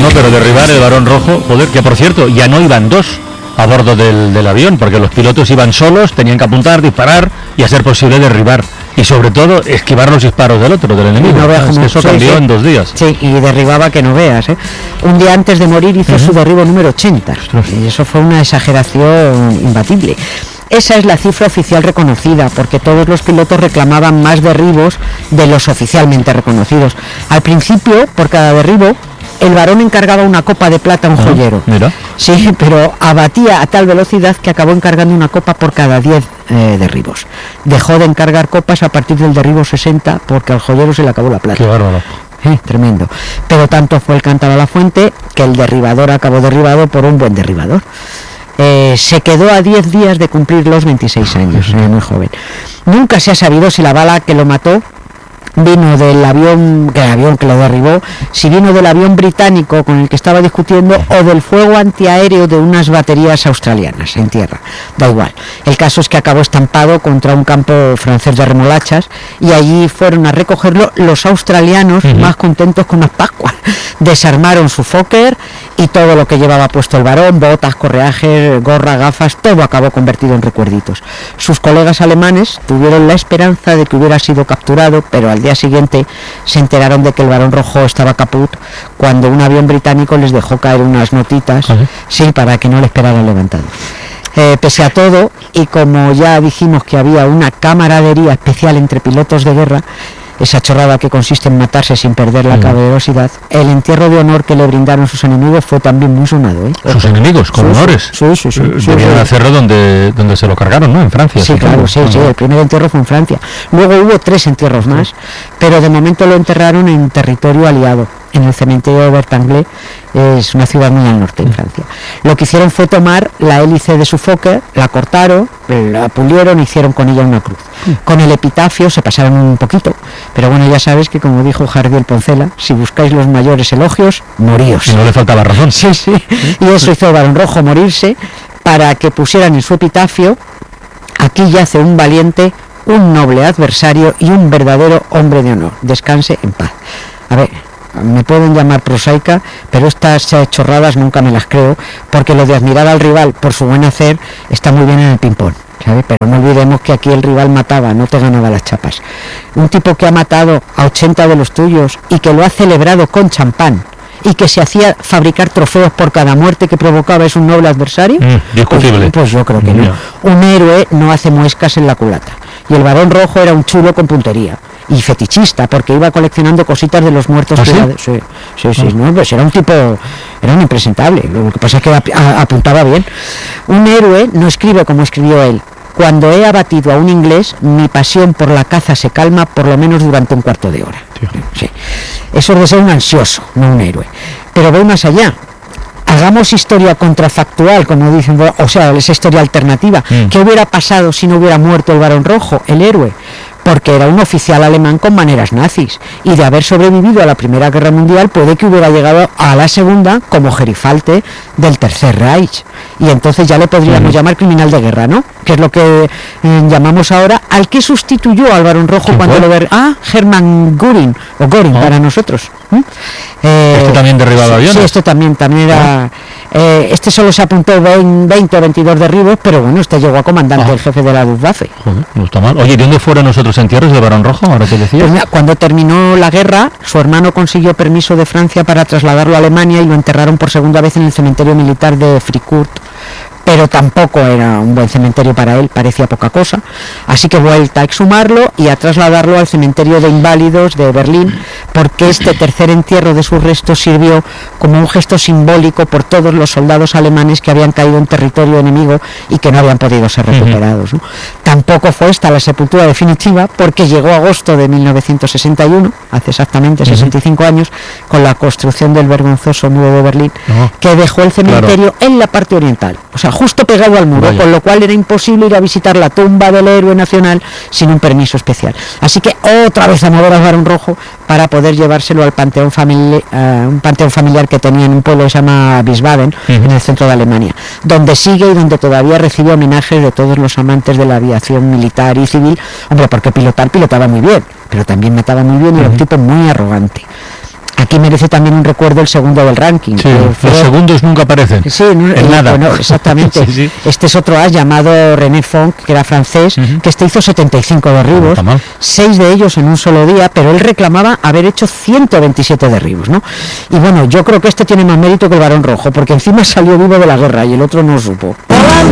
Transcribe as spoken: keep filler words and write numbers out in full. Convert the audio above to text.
no, pero derribar el Barón Rojo, joder, que por cierto, ya no iban dos a bordo del, del avión, porque los pilotos iban solos, tenían que apuntar, disparar y a ser posible derribar. Y sobre todo, esquivar los disparos del otro, del enemigo. No veas, es que eso sí, cambió sí. en dos días. Sí, y derribaba que no veas, ¿eh? Un día antes de morir hizo uh-huh. su derribo número ochenta. Ostras. Y eso fue una exageración imbatible. Esa es la cifra oficial reconocida, porque todos los pilotos reclamaban más derribos de los oficialmente reconocidos. Al principio, por cada derribo, el varón encargaba una copa de plata a un joyero. Ah, mira. Sí, pero abatía a tal velocidad que acabó encargando una copa por cada diez eh, derribos. Dejó de encargar copas a partir del derribo sesenta porque al joyero se le acabó la plata. Qué bárbaro. Eh, tremendo. Pero tanto fue el cántaro a la fuente que el derribador acabó derribado por un buen derribador. Eh, se quedó a diez días de cumplir los veintiséis años, eh, muy joven. Nunca se ha sabido si la bala que lo mató vino del avión, que el avión que lo derribó, si vino del avión británico con el que estaba discutiendo o del fuego antiaéreo de unas baterías australianas en tierra. Da igual. El caso es que acabó estampado contra un campo francés de remolachas y allí fueron a recogerlo los australianos uh-huh. más contentos con unas Pascuas. Desarmaron su Fokker y todo lo que llevaba puesto el varón, botas, correajes, gorra, gafas, todo acabó convertido en recuerditos. Sus colegas alemanes tuvieron la esperanza de que hubiera sido capturado, pero al día siguiente se enteraron de que el Barón Rojo estaba caput cuando un avión británico les dejó caer unas notitas, uh-huh. sí, para que no le esperaran levantados. Eh, pese a todo, y como ya dijimos que había una camaradería especial entre pilotos de guerra, esa chorrada que consiste en matarse sin perder la caballerosidad, el entierro de honor que le brindaron sus enemigos fue también muy sonado, ¿eh? ¿Sus enemigos? ¿Con sí, honores? Sí, sí, sí. Eh, sí Debían sí. hacerlo donde, donde se lo cargaron, ¿no? En Francia. Sí, claro, sí, sí, el primer entierro fue en Francia. Luego hubo tres entierros más, sí. pero de momento lo enterraron en territorio aliado, en el cementerio de Bertanglé, es una ciudad muy al norte de Francia. Lo que hicieron fue tomar la hélice de su Fokker, la cortaron, la pulieron e hicieron con ella una cruz. Con el epitafio se pasaron un poquito, pero bueno, ya sabes que como dijo Jardiel Poncela, si buscáis los mayores elogios, moríos. Y no le faltaba razón. Sí, sí, y eso hizo el Barón Rojo, morirse, para que pusieran en su epitafio: aquí yace un valiente, un noble adversario y un verdadero hombre de honor. Descanse en paz. A ver, me pueden llamar prosaica, pero estas eh, chorradas nunca me las creo, porque lo de admirar al rival por su buen hacer está muy bien en el ping-pong, ¿sabes? Pero no olvidemos que aquí el rival mataba, no te ganaba las chapas. Un tipo que ha matado a ochenta de los tuyos y que lo ha celebrado con champán y que se hacía fabricar trofeos por cada muerte que provocaba, ¿es un noble adversario? Mm, discutible. Pues, pues yo creo que no. no. Un héroe no hace muescas en la culata. Y el Barón Rojo era un chulo con puntería. Y fetichista, porque iba coleccionando cositas de los muertos. ¿Ah, sí? De... sí, sí, sí, no, pues era un tipo, era un impresentable. Lo que pasa es que ap apuntaba bien. Un héroe no escribe como escribió él. Cuando he abatido a un inglés, mi pasión por la caza se calma por lo menos durante un cuarto de hora. Sí. Eso es de ser un ansioso, no un héroe. Pero voy más allá. Hagamos historia contrafactual, como dicen, o sea, esa historia alternativa. Mm. ¿Qué hubiera pasado si no hubiera muerto el Barón Rojo, el héroe? Porque era un oficial alemán con maneras nazis, y de haber sobrevivido a la Primera Guerra Mundial puede que hubiera llegado a la Segunda como gerifalte del Tercer Reich, y entonces ya le podríamos mm. llamar criminal de guerra, ¿no? Que es lo que eh, llamamos ahora al que sustituyó al Barón Rojo cuando fue? lo ver ah Hermann Göring o Göring oh. para nosotros. ¿Mm? Eh, ¿Este también derribaba sí, aviones? Sí, este también, también era... Eh, este solo se apuntó veinte o veintidós derribos, pero bueno, este llegó a comandante, Ajá. el jefe de la Luftwaffe. Joder, no está mal. Oye, ¿de dónde fueron los otros entierros de Barón Rojo? Ahora te decía. Pues mira, cuando terminó la guerra, su hermano consiguió permiso de Francia para trasladarlo a Alemania y lo enterraron por segunda vez en el cementerio militar de Fricourt. Pero tampoco era un buen cementerio para él, parecía poca cosa, así que vuelta a exhumarlo y a trasladarlo al cementerio de inválidos de Berlín, porque este tercer entierro de sus restos sirvió como un gesto simbólico por todos los soldados alemanes que habían caído en territorio enemigo y que no habían podido ser recuperados, ¿no? Tampoco fue esta la sepultura definitiva, porque llegó agosto de mil novecientos sesenta y uno, hace exactamente sesenta y cinco años, con la construcción del vergonzoso muro de Berlín, uh-huh. que dejó el cementerio claro. en la parte oriental, o sea, justo pegado al muro, Vaya. con lo cual era imposible ir a visitar la tumba del héroe nacional sin un permiso especial. Así que otra vez a mover al Barón Rojo para poder llevárselo al panteón familiar, uh, un panteón familiar que tenía en un pueblo que se llama Wiesbaden, uh-huh. en el centro de Alemania, donde sigue y donde todavía recibe homenajes de todos los amantes de la aviación militar y civil. Hombre, porque pilotar pilotaba muy bien, pero también mataba muy bien y uh-huh. era un tipo muy arrogante. Aquí merece también un recuerdo el segundo del ranking. Sí, fue, los segundos nunca aparecen. Sí, no, en eh, nada. Bueno, exactamente. sí, sí. Este es otro as llamado René Fonck, que era francés, uh-huh. que este hizo setenta y cinco derribos, no seis de ellos en un solo día, pero él reclamaba haber hecho ciento veintisiete derribos, ¿no? Y bueno, yo creo que este tiene más mérito que el Barón Rojo, porque encima salió vivo de la guerra y el otro no supo.